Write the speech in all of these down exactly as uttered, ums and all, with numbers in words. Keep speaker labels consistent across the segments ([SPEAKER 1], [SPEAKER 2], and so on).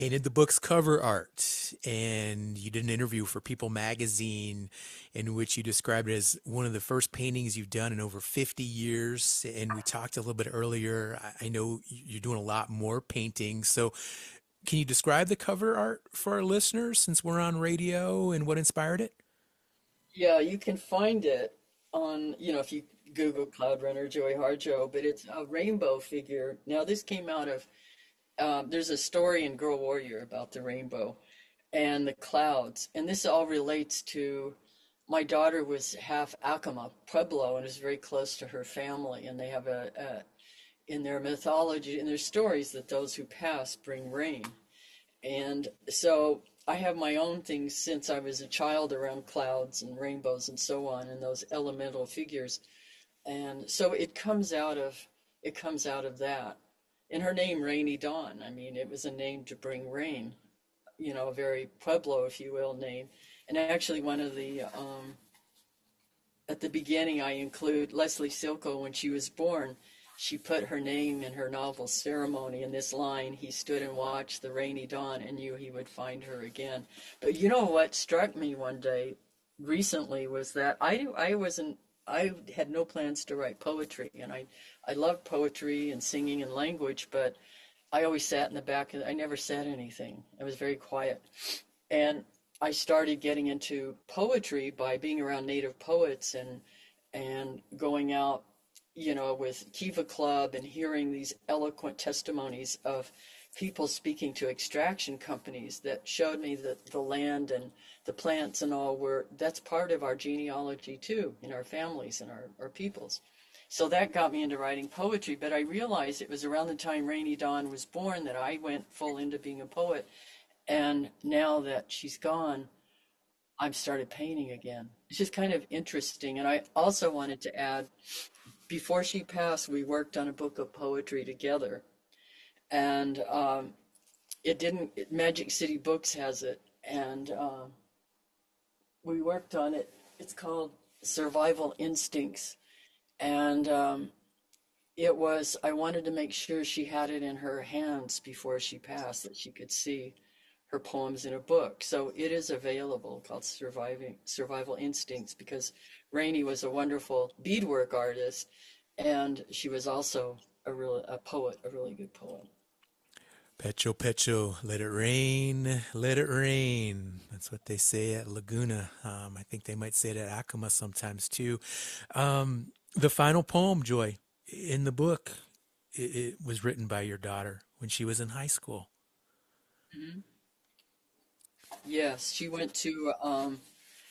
[SPEAKER 1] painted the book's cover art, and you did an interview for People magazine in which you described it as one of the first paintings you've done in over fifty years. And we talked a little bit earlier. I I know you're doing a lot more paintings. So, can you describe the cover art for our listeners since we're on radio and what inspired it?
[SPEAKER 2] Yeah, you can find it on, you know, if you Google Cloud Runner Joey Harjo, but it's a rainbow figure. Now, this came out of, um, there's a story in Girl Warrior about the rainbow and the clouds, and this all relates to my daughter was half Acoma, Pueblo, and is very close to her family, and they have a, a in their mythology, in their stories, that those who pass bring rain. And so I have my own things since I was a child around clouds and rainbows and so on, and those elemental figures. And so it comes out of it comes out of that. And her name, Rainy Dawn. I mean, it was a name to bring rain, you know, a very Pueblo, if you will, name. And actually, one of the um, at the beginning, I include Leslie Silko when she was born. She put her name in her novel Ceremony in this line: he stood and watched the rainy dawn and knew he would find her again. But you know what struck me one day recently was that I I wasn't I had no plans to write poetry, and I I love poetry and singing and language, but I always sat in the back of, I never said anything. I was very quiet. And I started getting into poetry by being around native poets and and going out, you know, with Kiva Club and hearing these eloquent testimonies of people speaking to extraction companies that showed me that the land and the plants and all were, that's part of our genealogy too, in our families and our, our peoples. So that got me into writing poetry, but I realized it was around the time Rainy Dawn was born that I went full into being a poet. And now that she's gone, I've started painting again. It's just kind of interesting. And I also wanted to add, before she passed, we worked on a book of poetry together. And um, it didn't, it, Magic City Books has it. And um, we worked on it. It's called Survival Instincts. And um, it was, I wanted to make sure she had it in her hands before she passed, that she could see her poems in a book. So it is available, called Surviving Survival Instincts, because Rainey was a wonderful beadwork artist, and she was also a real a poet, a really good poet.
[SPEAKER 1] Pecho, Pecho, let it rain, let it rain. That's what they say at Laguna. Um, I think they might say it at Acoma sometimes too. Um, the final poem, Joy, in the book, it, it was written by your daughter when she was in high school.
[SPEAKER 2] Mhm. Yes, she went to um,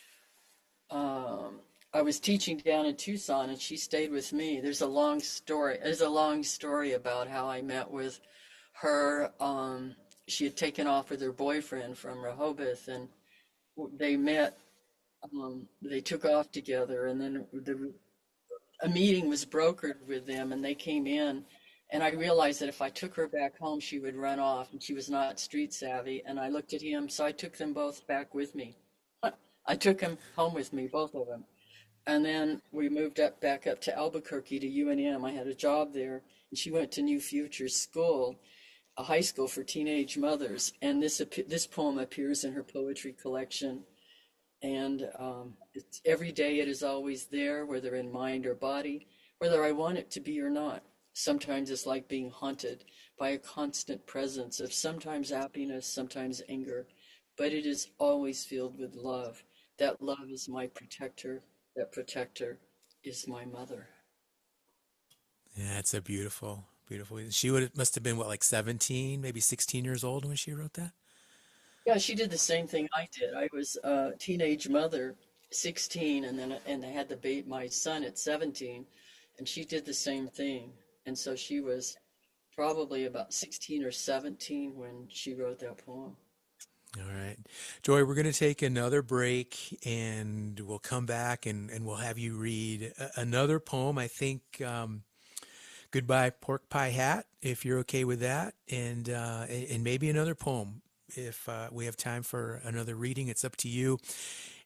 [SPEAKER 2] um, I was teaching down in Tucson, and she stayed with me. There's a long story. There's a long story about how I met with her. Um, she had taken off with her boyfriend from Rehoboth, and they met. Um, they took off together, and then the, a meeting was brokered with them, and they came in. And I realized that if I took her back home, she would run off, and she was not street savvy. And I looked at him, so I took them both back with me. I took them home with me, both of them. And then we moved up back up to Albuquerque to U N M. I had a job there, and she went to New Futures School, a high school for teenage mothers. And this this poem appears in her poetry collection. And um, it's, every day it is always there, whether in mind or body, whether I want it to be or not. Sometimes it's like being haunted by a constant presence of sometimes happiness, sometimes anger, but it is always filled with love. That love is my protector. That protector is my mother.
[SPEAKER 1] Yeah, it's a beautiful, beautiful. She would must have been what, like seventeen, maybe sixteen years old when she wrote that.
[SPEAKER 2] Yeah, she did the same thing I did. I was a teenage mother, sixteen, and then and I had the baby, my son at seventeen, and she did the same thing. And so she was probably about sixteen or seventeen when she wrote that poem.
[SPEAKER 1] All right. Joy, we're going to take another break and we'll come back and, and we'll have you read a- another poem. I think um, Goodbye Pork Pie Hat, if you're okay with that, and, uh, and and maybe another poem if uh, we have time for another reading. It's up to you.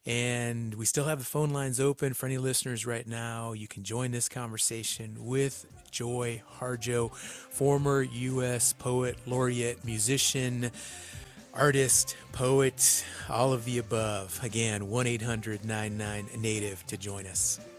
[SPEAKER 1] And we still have the phone lines open for any listeners right now. You can join this conversation with Joy Harjo, former U S poet laureate, musician, artist, poet, all of the above. Again, one eight hundred nine nine native to join us.